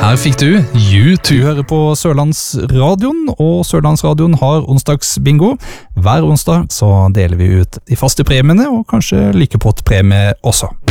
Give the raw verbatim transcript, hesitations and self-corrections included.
Her fikk du YouTube. Du hører på Sørlandsradioen, og Sørlandsradioen har onsdagsbingo. Hver onsdag så deler vi ut de faste premiene, og kanskje lykkepott premie også.